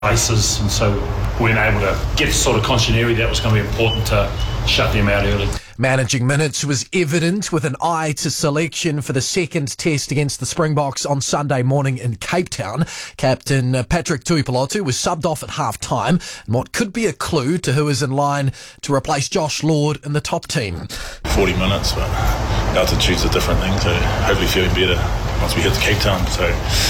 bases, and so we weren't able to get the sort of continuity that was going to be important to shut them out early. Managing minutes was evident with an eye to selection for the second test against the Springboks on Sunday morning in Cape Town. Captain Patrick Tuipulotu was subbed off at half-time, and what could be a clue to who is in line to replace Josh Lord in the top team. 40 minutes, but altitude's a different thing, so hopefully feeling better once we hit Cape Town. So,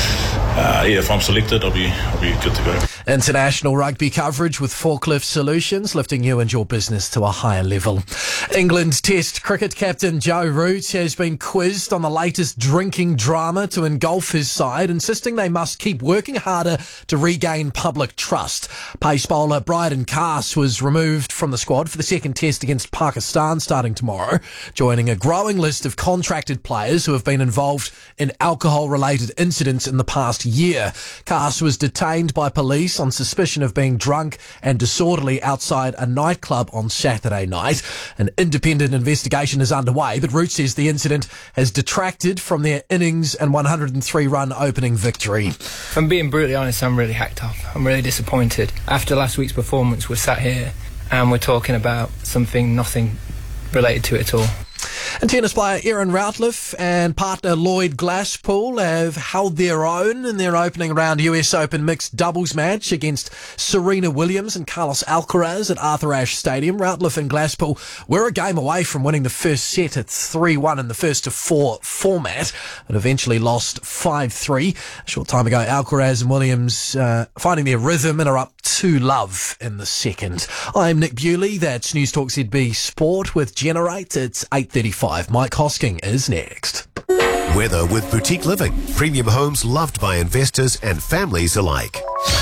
if I'm selected, I'll be good to go. International rugby coverage with Forklift Solutions, lifting you and your business to a higher level. England Test cricket captain Joe Root has been quizzed on the latest drinking drama to engulf his side, insisting they must keep working harder to regain public trust. Pace bowler Brydon Cast was removed from the squad for the second test against Pakistan starting tomorrow, joining a growing list of contracted players who have been involved in alcohol-related incidents in the past year. Cast was detained by police on suspicion of being drunk and disorderly outside a nightclub on Saturday night. An independent investigation is underway, but Root says the incident has detracted from their innings and 103-run opening victory. If I'm being brutally honest, I'm really hacked up. I'm really disappointed. After last week's performance, we're sat here and we're talking about nothing related to it at all. And tennis player Erin Routliffe and partner Lloyd Glasspool have held their own in their opening round US Open mixed doubles match against Serena Williams and Carlos Alcaraz at Arthur Ashe Stadium. Routliffe and Glasspool were a game away from winning the first set at 3-1 in the first of four format, but eventually lost 5-3. A short time ago, Alcaraz and Williams finding their rhythm and are up 2-love in the second. I'm Nick Bewley. That's News Talk ZB Sport with Generate. It's 8:35. Mike Hosking is next. Weather with Boutique Living. Premium homes loved by investors and families alike.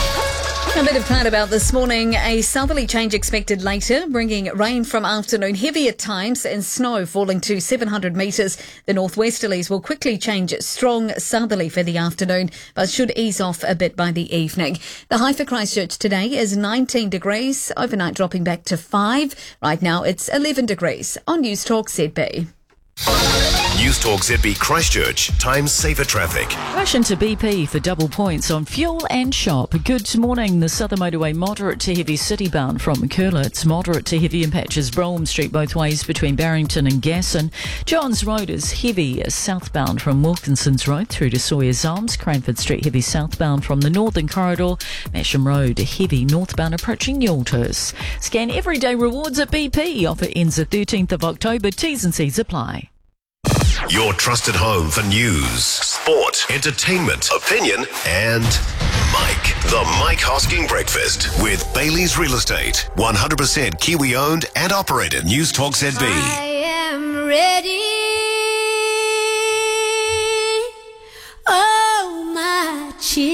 A bit of cloud about this morning. A southerly change expected later, bringing rain from afternoon, heavy at times, and snow falling to 700 metres. The northwesterlies will quickly change strong southerly for the afternoon, but should ease off a bit by the evening. The high for Christchurch today is 19 degrees, overnight dropping back to 5. Right now it's 11 degrees on News Talk ZB. News Talk ZB Christchurch. Times safer traffic. Rush into BP for double points on fuel and shop. Good morning. The Southern Motorway moderate to heavy city-bound from Curla. It's moderate to heavy in patches Brougham Street both ways between Barrington and Gasson. Johns Road is heavy southbound from Wilkinson's Road through to Sawyer's Arms. Cranford Street heavy southbound from the Northern Corridor. Masham Road heavy northbound approaching Yalters. Scan everyday rewards at BP. Offer ends the 13th of October. T's and C's apply. Your trusted home for news, sport, entertainment, opinion, and Mike. The Mike Hosking Breakfast with Bailey's Real Estate. 100% Kiwi owned and operated. News Talk ZB. I am ready. Oh, my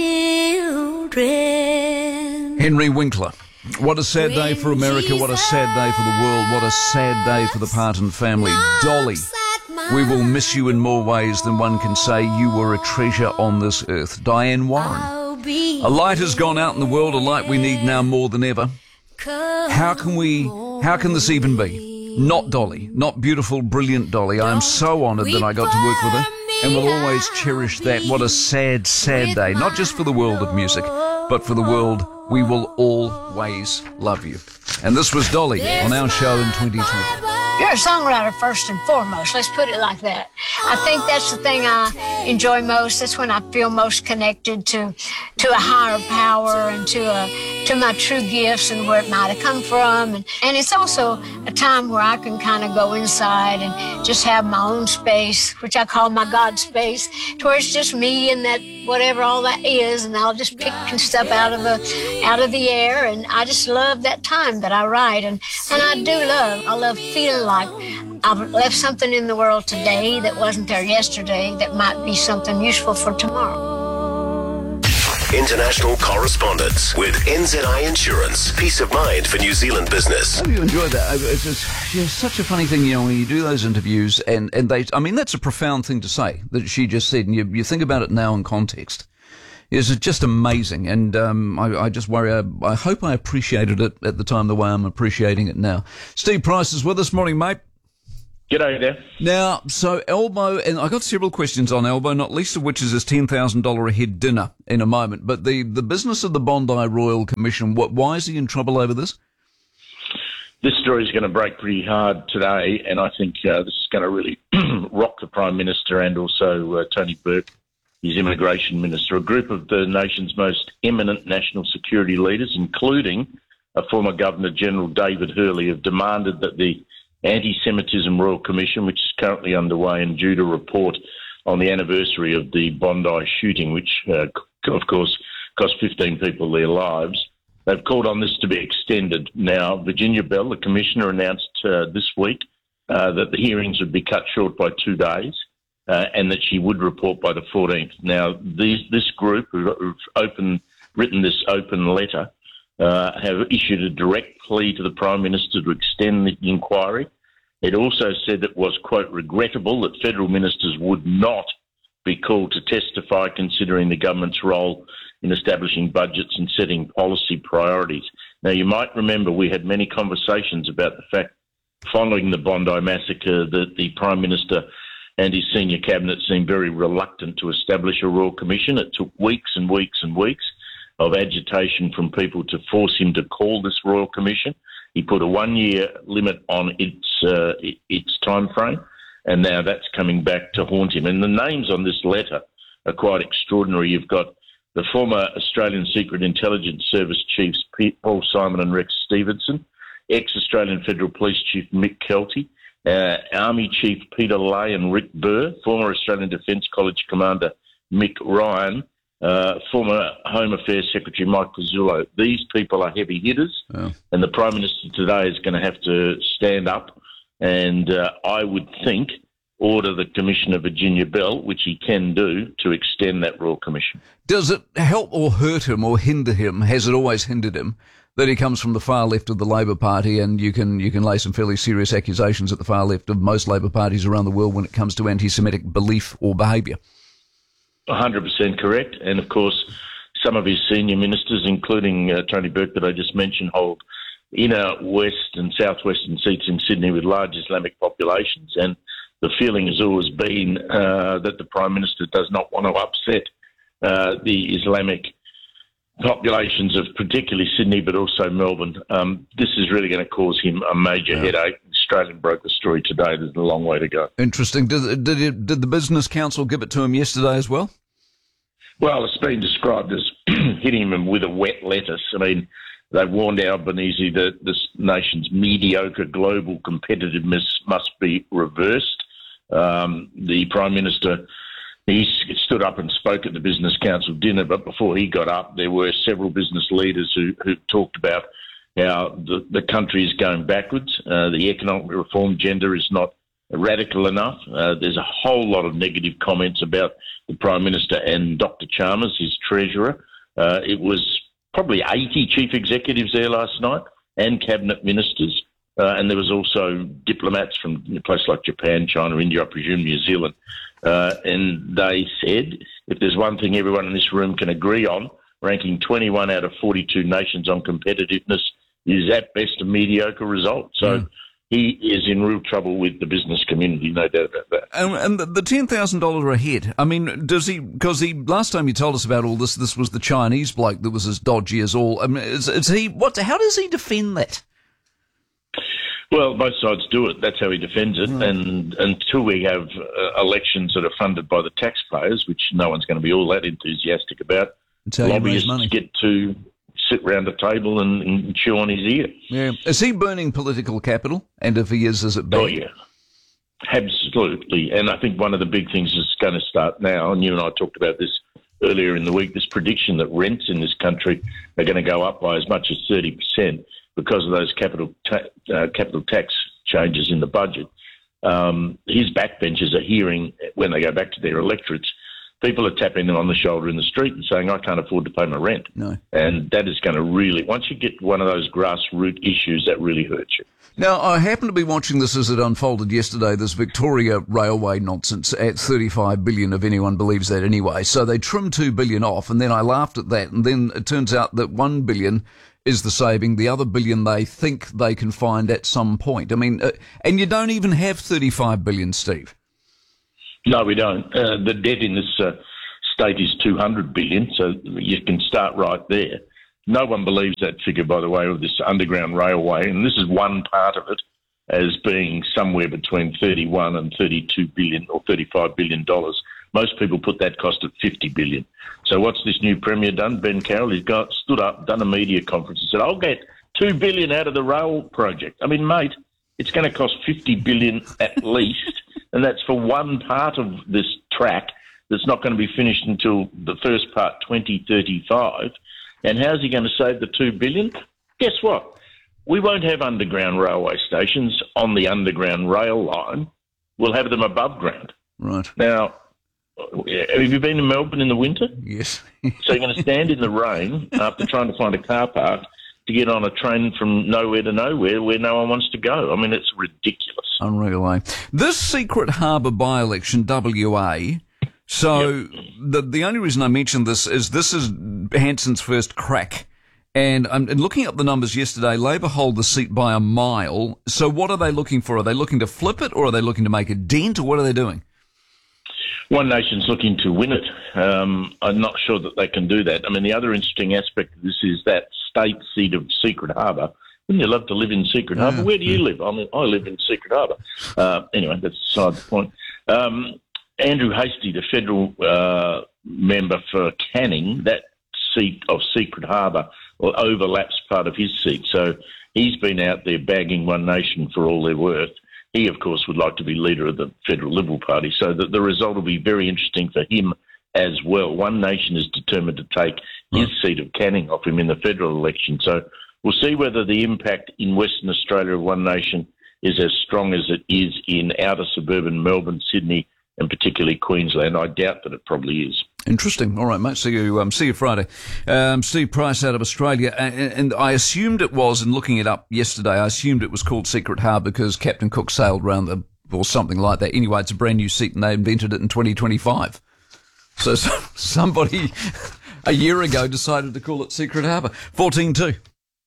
children. Henry Winkler. What a sad day for America. What a sad day for the world. What a sad day for the Parton family. Dolly. We will miss you in more ways than one can say. You were a treasure on this earth. Diane Warren. A light has gone out in the world, a light we need now more than ever. How can this even be? Not Dolly, not beautiful, brilliant Dolly. I am so honoured that I got to work with her and will always cherish that. What a sad, sad day, not just for the world of music, but for the world. We will always love you. And this was Dolly on our show in 2020. You're a songwriter first and foremost. Let's put it like that. I think that's the thing I enjoy most. That's when I feel most connected to a higher power and to my true gifts and where it might have come from. And it's also a time where I can kind of go inside and just have my own space, which I call my God space, to where it's just me and that whatever all that is, and I'll just pick stuff out of the air. And I just love that time that I write, and I love feeling like I've left something in the world today that wasn't there yesterday that might be something useful for tomorrow. International correspondence with NZI Insurance. Peace of mind for New Zealand business. Hope you enjoyed that. It's such a funny thing, when you do those interviews and they, that's a profound thing to say that she just said, and you think about it now in context. It's just amazing, and I just worry. I hope I appreciated it at the time the way I'm appreciating it now. Steve Price is with us. Morning, mate. G'day there. Now, so Elbow, and I got several questions on Elbow, not least of which is his $10,000 a head dinner in a moment. But the business of the Bondi Royal Commission, why is he in trouble over this? This story is going to break pretty hard today, and I think this is going to really rock the Prime Minister and also Tony Burke, his Immigration Minister. A group of the nation's most eminent national security leaders, including a former Governor-General David Hurley, have demanded that the Anti-Semitism Royal Commission, which is currently underway and due to report on the anniversary of the Bondi shooting, which, of course, cost 15 people their lives. They've called on this to be extended. Now, Virginia Bell, the Commissioner, announced this week that the hearings would be cut short by 2 days and that she would report by the 14th. Now, this group, who've written this open letter, have issued a direct plea to the Prime Minister to extend the inquiry. It also said it was, quote, regrettable that federal ministers would not be called to testify considering the government's role in establishing budgets and setting policy priorities. Now, you might remember we had many conversations about the fact, following the Bondi massacre, that the Prime Minister and his senior cabinet seemed very reluctant to establish a Royal Commission. It took weeks and weeks and weeks of agitation from people to force him to call this Royal Commission. He put a 1-year limit on its time frame, and now that's coming back to haunt him. And the names on this letter are quite extraordinary. You've got the former Australian Secret Intelligence Service chiefs Paul Simon and Rex Stevenson, ex-Australian Federal Police Chief Mick Kelty, Army Chief Peter Lay and Rick Burr, former Australian Defence College Commander Mick Ryan, former Home Affairs Secretary Mike Pizzullo. These people are heavy hitters, and the Prime Minister today is going to have to stand up and, I would think, order the Commissioner Virginia Bell, which he can do, to extend that Royal Commission. Does it help or hurt him or hinder him, has it always hindered him, that he comes from the far left of the Labor Party, and you can lay some fairly serious accusations at the far left of most Labor parties around the world when it comes to anti-Semitic belief or behaviour? 100% correct. And, of course, some of his senior ministers, including Tony Burke that I just mentioned, hold inner west and southwestern seats in Sydney with large Islamic populations. And the feeling has always been that the Prime Minister does not want to upset the Islamic populations of particularly Sydney, but also Melbourne. This is really going to cause him a major headache. Australian broke the story today. There's a long way to go. Interesting. Did the Business Council give it to him yesterday as well? Well, it's been described as hitting him with a wet lettuce. I mean, they warned Albanese that this nation's mediocre global competitiveness must be reversed. The Prime Minister, he stood up and spoke at the Business Council dinner, but before he got up, there were several business leaders who talked about how the country is going backwards. The economic reform agenda is not radical enough. There's a whole lot of negative comments about the Prime Minister and Dr. Chalmers, his treasurer. It was probably 80 chief executives there last night and cabinet ministers. And there was also diplomats from places like Japan, China, India, I presume New Zealand. And they said, if there's one thing everyone in this room can agree on, ranking 21 out of 42 nations on competitiveness is at best a mediocre result. So he is in real trouble with the business community, no doubt about that. And the $10,000 a head, I mean, does he, because last time you told us about all this was the Chinese bloke that was as dodgy as all. I mean, how does he defend that? Well, both sides do it. That's how he defends it. And until we have elections that are funded by the taxpayers, which no one's going to be all that enthusiastic about, lobbyists get to sit round a table and chew on his ear. Yeah. Is he burning political capital? And if he is it bad? Oh, yeah. Absolutely. And I think one of the big things is going to start now, and you and I talked about this earlier in the week, this prediction that rents in this country are going to go up by as much as 30%. Because of those capital tax changes in the budget. His backbenchers are hearing, when they go back to their electorates, people are tapping them on the shoulder in the street and saying, I can't afford to pay my rent. No. And that is going to really, once you get one of those grassroots issues, that really hurts you. Now, I happened to be watching this as it unfolded yesterday, this Victoria Railway nonsense at $35 billion, if anyone believes that anyway. So they trimmed $2 billion off, and then I laughed at that, and then it turns out that $1 billion is the saving, the other $1 billion they think they can find at some point. I mean, and you don't even have $35 billion, Steve. No, we don't. The debt in this state is $200 billion, so you can start right there. No one believes that figure, by the way, of this underground railway, and this is one part of it, as being somewhere between $31 and $32 billion or $35 billion. Most people put that cost at $50 billion. So what's this new Premier done? Ben Carroll, he's stood up, done a media conference and said, I'll get $2 billion out of the rail project. I mean, mate, it's going to cost $50 billion at least, and that's for one part of this track that's not going to be finished until the first part, 2035. And how's he going to save the $2 billion? Guess what? We won't have underground railway stations on the underground rail line. We'll have them above ground. Right. Now, have you been to Melbourne in the winter? Yes. So you're going to stand in the rain after trying to find a car park to get on a train from nowhere to nowhere where no one wants to go. I mean, it's ridiculous. Unreal, eh? This Secret Harbour by-election, WA... So the only reason I mentioned this is Hanson's first crack. And looking up the numbers yesterday, Labor hold the seat by a mile. So what are they looking for? Are they looking to flip it, or are they looking to make a dent, or what are they doing? One Nation's looking to win it. I'm not sure that they can do that. I mean, the other interesting aspect of this is that state seat of Secret Harbour. Wouldn't you love to live in Secret Harbour? Where do you live? I mean, I live in Secret Harbour. Anyway, that's beside the point. Andrew Hastie, the federal member for Canning, that seat of Secret Harbour overlaps part of his seat. So he's been out there bagging One Nation for all they're worth. He, of course, would like to be leader of the Federal Liberal Party. So the result will be very interesting for him as well. One Nation is determined to take his seat of Canning off him in the federal election. So we'll see whether the impact in Western Australia of One Nation is as strong as it is in outer suburban Melbourne, Sydney, and particularly Queensland. I doubt that it probably is. Interesting. All right, mate. See you Friday. Steve Price out of Australia. And I assumed it was, in looking it up yesterday, I assumed it was called Secret Harbour because Captain Cook sailed around or something like that. Anyway, it's a brand new seat and they invented it in 2025. So somebody a year ago decided to call it Secret Harbour. 14-2.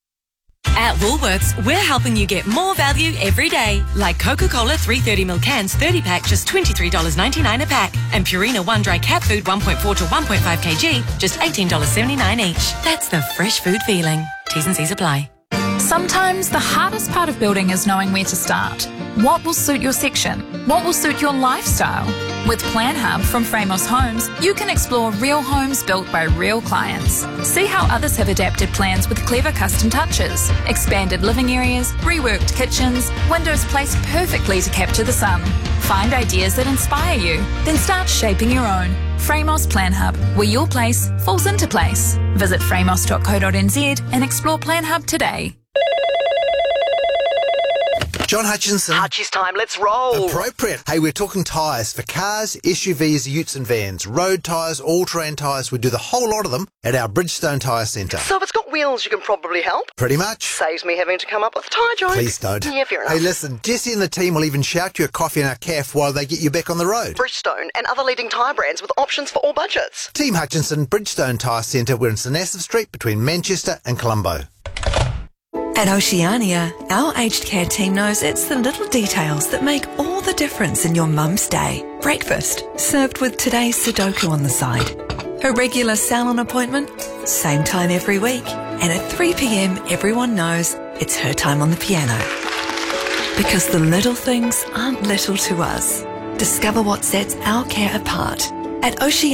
At Woolworths, we're helping you get more value every day. Like Coca-Cola 330ml cans 30-pack, just $23.99 a pack. And Purina One Dry Cat Food 1.4 to 1.5 kg, just $18.79 each. That's the fresh food feeling. T's and C's apply. Sometimes the hardest part of building is knowing where to start. What will suit your section? What will suit your lifestyle? With Plan Hub from Framos Homes, you can explore real homes built by real clients. See how others have adapted plans with clever custom touches, expanded living areas, reworked kitchens, windows placed perfectly to capture the sun. Find ideas that inspire you, then start shaping your own. Framos Plan Hub, where your place falls into place. Visit framos.co.nz and explore Plan Hub today. John Hutchinson. Hutchie's time, let's roll. Appropriate. Hey, we're talking tyres for cars, SUVs, utes and vans. Road tyres, all-terrain tyres. We do the whole lot of them at our Bridgestone Tyre Centre. So if it's got wheels, you can probably help. Pretty much. Saves me having to come up with a tyre joke. Please don't. Yeah, fair enough. Hey, listen, Jesse and the team will even shout you a coffee and a calf while they get you back on the road. Bridgestone and other leading tyre brands with options for all budgets. Team Hutchinson, Bridgestone Tyre Centre. We're in St Asaph Street between Manchester and Colombo. At Oceania, our aged care team knows it's the little details that make all the difference in your mum's day. Breakfast, served with today's Sudoku on the side. Her regular salon appointment, same time every week. And at 3 p.m, everyone knows it's her time on the piano. Because the little things aren't little to us. Discover what sets our care apart at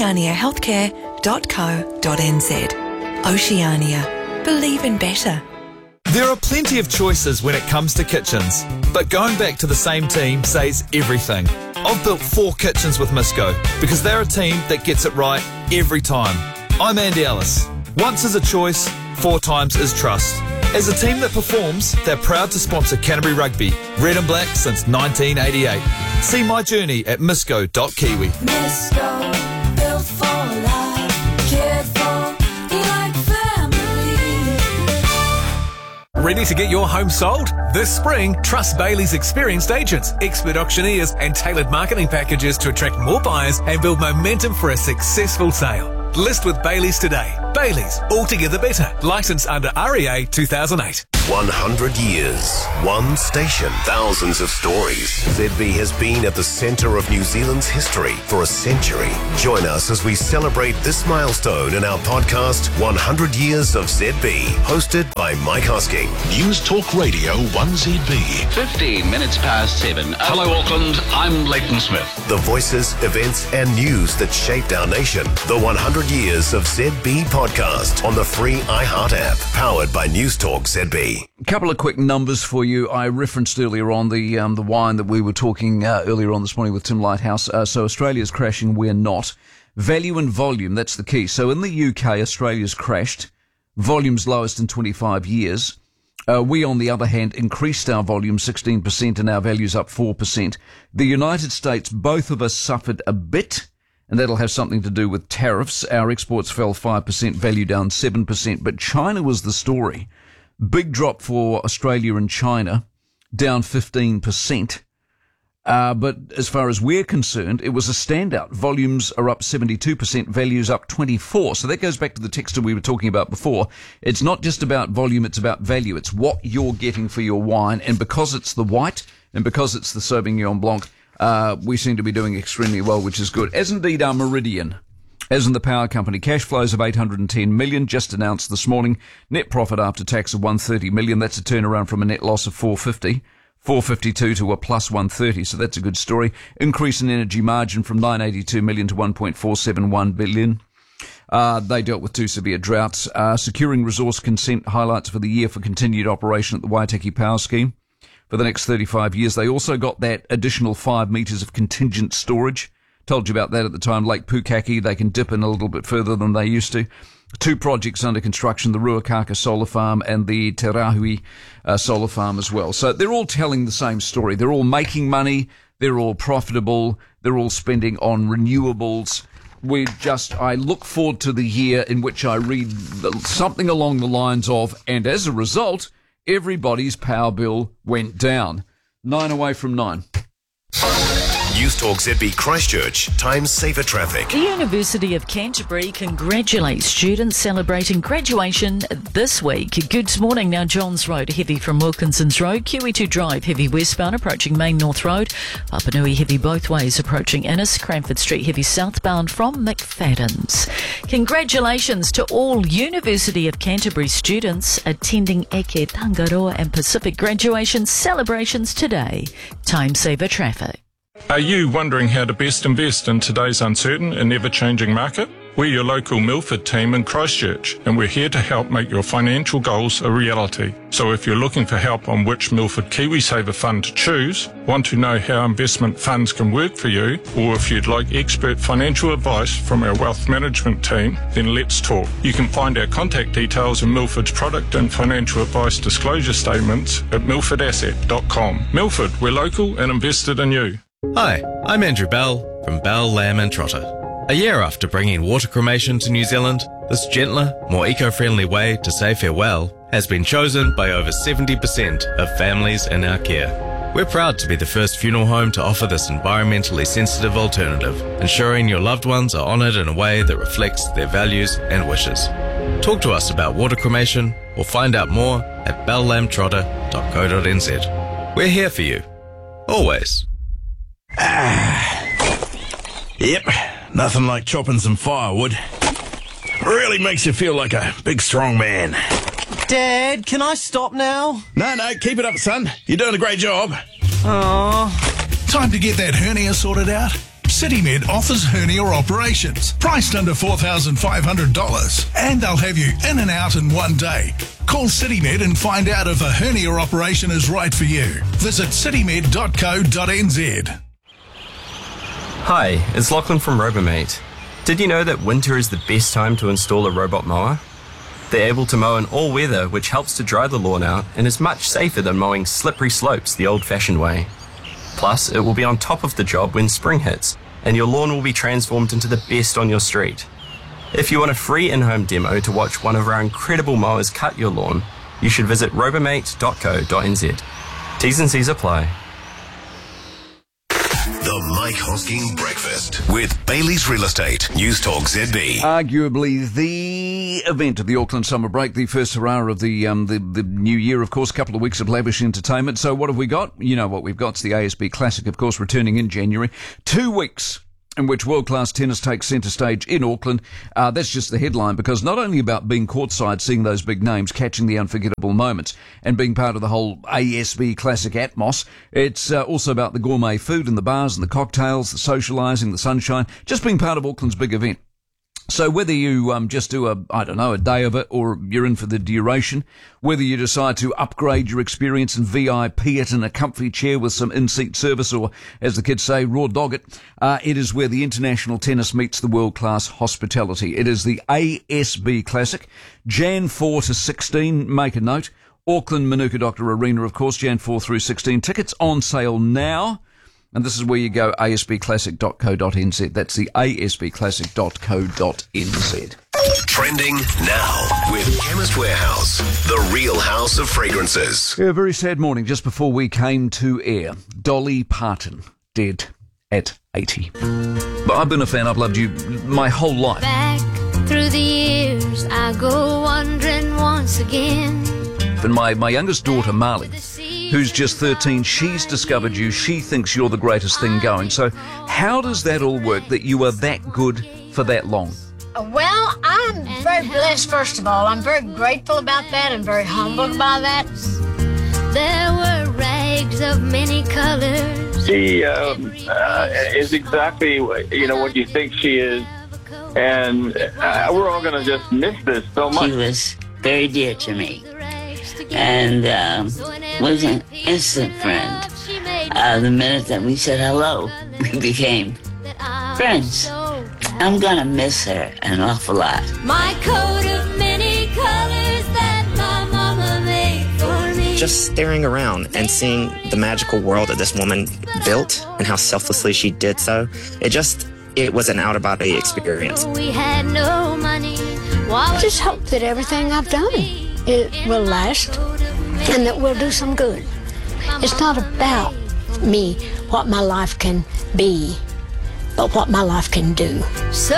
oceaniahealthcare.co.nz. Oceania. Believe in better. There are plenty of choices when it comes to kitchens, but going back to the same team says everything. I've built 4 kitchens with Misco because they're a team that gets it right every time. I'm Andy Ellis. Once is a choice, 4 times is trust. As a team that performs, they're proud to sponsor Canterbury Rugby, red and black since 1988. See my journey at misco.kiwi. Misco, built for love, cared for like family. Ready to get your home sold? This spring, trust Bailey's experienced agents, expert auctioneers and tailored marketing packages to attract more buyers and build momentum for a successful sale. List with Bailey's today. Bailey's, altogether better. Licensed under REA 2008. 100 years, one station, thousands of stories. ZB has been at the centre of New Zealand's history for a century. Join us as we celebrate this milestone in our podcast, 100 Years of ZB, hosted by Mike Hosking. News Talk Radio 1ZB. 15 minutes past 7. Hello, Auckland. I'm Leighton Smith. The voices, events and news that shaped our nation. The 100 Years of ZB podcast on the free iHeart app, powered by News Talk ZB. A couple of quick numbers for you. I referenced earlier on the wine that we were talking earlier on this morning with Tim Lighthouse. So Australia's crashing, we're not. Value and volume, that's the key. So in the UK, Australia's crashed. Volume's lowest in 25 years. We, on the other hand, increased our volume 16% and our value's up 4%. The United States, both of us suffered a bit, and that'll have something to do with tariffs. Our exports fell 5%, value down 7%. But China was the story. Big drop for Australia and China, down 15%. But as far as we're concerned, it was a standout. Volumes are up 72%, values up 24%. So that goes back to the texture we were talking about before. It's not just about volume, it's about value. It's what you're getting for your wine. And because it's the white and because it's the Sauvignon Blanc, we seem to be doing extremely well, which is good. As indeed our Meridian. As in the power company, cash flows of 810 million, just announced this morning. Net profit after tax of 130 million. That's a turnaround from a net loss of 452 to a plus 130. So that's a good story. Increase in energy margin from 982 million to 1.471 billion. They dealt with 2 severe droughts. Securing resource consent highlights for the year for continued operation at the Waitaki Power Scheme for the next 35 years. They also got that additional 5 metres of contingent storage. Told you about that at the time. Lake Pukaki, they can dip in a little bit further than they used to. 2 projects under construction, the Ruakaka Solar Farm and the Te Rahui Solar Farm as well. So they're all telling the same story. They're all making money. They're all profitable. They're all spending on renewables. I look forward to the year in which I read something along the lines of, and as a result, everybody's power bill went down. 9 away from 9. News Talk ZB Christchurch, Time Saver Traffic. The University of Canterbury congratulates students celebrating graduation this week. Good morning. Now Johns Road, heavy from Wilkinson's Road. QE2 Drive, heavy westbound approaching Main North Road. Papanui, heavy both ways approaching Innis. Cranford Street, heavy southbound from McFadden's. Congratulations to all University of Canterbury students attending Eke Tangaroa and Pacific graduation celebrations today. Time Saver Traffic. Are you wondering how to best invest in today's uncertain and ever-changing market? We're your local Milford team in Christchurch, and we're here to help make your financial goals a reality. So if you're looking for help on which Milford KiwiSaver fund to choose, want to know how investment funds can work for you, or if you'd like expert financial advice from our wealth management team, then let's talk. You can find our contact details in Milford's product and financial advice disclosure statements at milfordasset.com. Milford, we're local and invested in you. Hi, I'm Andrew Bell from Bell, Lamb and Trotter. A year after bringing water cremation to New Zealand, this gentler, more eco-friendly way to say farewell has been chosen by over 70% of families in our care. We're proud to be the first funeral home to offer this environmentally sensitive alternative, ensuring your loved ones are honoured in a way that reflects their values and wishes. Talk to us about water cremation or find out more at bellamtrotter.co.nz. We're here for you. Always. Yep, nothing like chopping some firewood. Really makes you feel like a big strong man. Dad, can I stop now? No, keep it up, son. You're doing a great job. Aww. Time to get that hernia sorted out? CityMed offers hernia operations, priced under $4,500, and they'll have you in and out in one day. Call CityMed and find out if a hernia operation is right for you. Visit citymed.co.nz. Hi, it's Lachlan from Robomate. Did you know that winter is the best time to install a robot mower? They're able to mow in all weather, which helps to dry the lawn out and is much safer than mowing slippery slopes the old-fashioned way. Plus, it will be on top of the job when spring hits, and your lawn will be transformed into the best on your street. If you want a free in-home demo to watch one of our incredible mowers cut your lawn, you should visit robomate.co.nz. T's and C's apply. The Mike Hosking Breakfast with Bailey's Real Estate. News Talk ZB. Arguably the event of the Auckland summer break, the first hurrah of the new year, of course, a couple of weeks of lavish entertainment. So what have we got? You know what we've got. It's the ASB Classic, of course, returning in January. 2 weeks in which world-class tennis takes centre stage in Auckland. That's just the headline, because not only about being courtside, seeing those big names, catching the unforgettable moments, and being part of the whole ASB Classic atmos, it's also about the gourmet food and the bars and the cocktails, the socialising, the sunshine, just being part of Auckland's big event. So whether you just do a day of it, or you're in for the duration, whether you decide to upgrade your experience and VIP it in a comfy chair with some in-seat service, or, as the kids say, raw dog it, it is where the international tennis meets the world-class hospitality. It is the ASB Classic, Jan 4 to 16, make a note. Auckland Manuka Doctor Arena, of course, Jan 4 through 16. Tickets on sale now. And this is where you go, asbclassic.co.nz. That's the asbclassic.co.nz. Trending now with Chemist Warehouse, the real house of fragrances. Yeah, a very sad morning just before we came to air. Dolly Parton, dead at 80. But I've been a fan, I've loved you my whole life. Back through the years, I go wandering once again. And my youngest daughter, Marley, who's just 13, she's discovered you. She thinks you're the greatest thing going. So how does that all work, that you are that good for that long? Well, I'm very blessed, first of all. I'm very grateful about that and very humbled by that. There were rags of many colors. She is exactly, what you think she is. And we're all going to just miss this so much. She was very dear to me. And was an instant friend. The minute that we said hello, we became friends. I'm gonna miss her an awful lot. My coat of many colors that my mama made for me. Just staring around and seeing the magical world that this woman built and how selflessly she did so, it was an out-of-body experience. We had no money. I just hope that everything I've done, it will last and that we'll do some good. It's not about me, what my life can be, but what my life can do.